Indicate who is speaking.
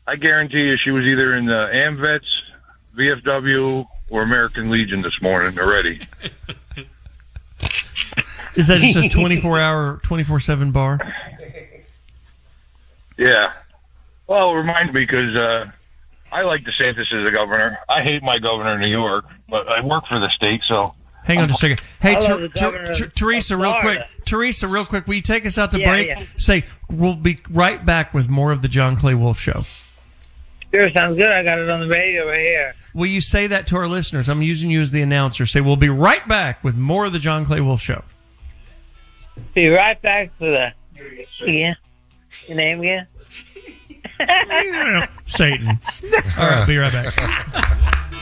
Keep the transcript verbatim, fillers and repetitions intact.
Speaker 1: I guarantee you she was either in the AmVets, V F W, or American Legion this morning already.
Speaker 2: Is that just a twenty-four hour, twenty-four seven bar?
Speaker 1: Yeah. Well, it reminds me because uh, I like DeSantis as a governor. I hate my governor in New York, but I work for the state, so...
Speaker 2: Hang on just a second. Hey,
Speaker 3: I
Speaker 2: Ter-
Speaker 3: love the governor
Speaker 2: Ter- Ter-
Speaker 3: of
Speaker 2: Teresa, real quick.
Speaker 3: Florida.
Speaker 2: Teresa, real quick. Will you take us out to
Speaker 3: Yeah,
Speaker 2: break?
Speaker 3: yeah.
Speaker 2: Say, we'll be right back with more of the John Clay Wolf Show.
Speaker 3: Sure, sounds good. I got it on the radio right here.
Speaker 2: Will you say that to our listeners? I'm using you as the announcer. Say, we'll be right back with more of the John Clay Wolf Show.
Speaker 3: Be right back for the... Yeah. Your name again?
Speaker 2: Satan. All right, be right back.